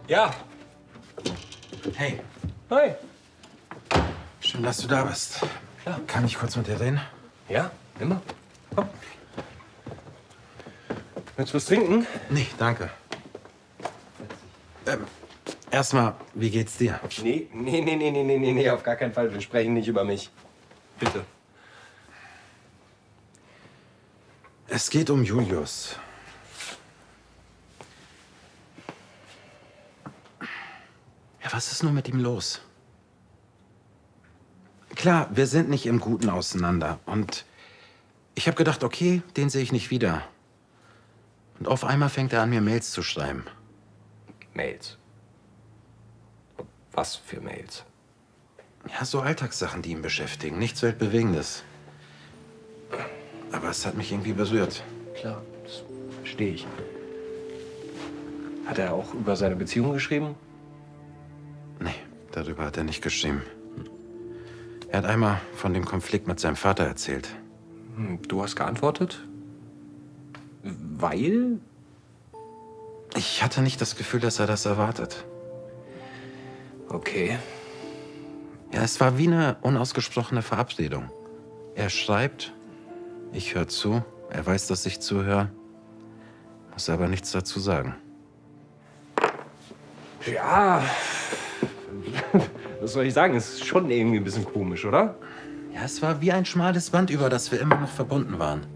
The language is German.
Ja. Hey. Hi. Schön, dass du da bist. Ja. Kann ich kurz mit dir reden? Ja, immer. Komm. Willst du was trinken? Nee, danke. Erstmal, wie geht's dir? Nee, auf gar keinen Fall. Wir sprechen nicht über mich. Bitte. Es geht um Julius. Ja, was ist nur mit ihm los? Klar, wir sind nicht im Guten auseinander. Und ich habe gedacht, okay, den sehe ich nicht wieder. Und auf einmal fängt er an, mir Mails zu schreiben. Mails. Was für Mails? Ja, so Alltagssachen, die ihn beschäftigen. Nichts Weltbewegendes. Aber es hat mich irgendwie berührt. Klar, das verstehe ich. Hat er auch über seine Beziehung geschrieben? Nee, darüber hat er nicht geschrieben. Er hat einmal von dem Konflikt mit seinem Vater erzählt. Du hast geantwortet? Weil? Ich hatte nicht das Gefühl, dass er das erwartet. Okay. Ja, es war wie eine unausgesprochene Verabredung. Er schreibt, ich höre zu, er weiß, dass ich zuhöre, muss aber nichts dazu sagen. Ja. Was soll ich sagen? Es ist schon irgendwie ein bisschen komisch, oder? Ja, es war wie ein schmales Band, über das wir immer noch verbunden waren.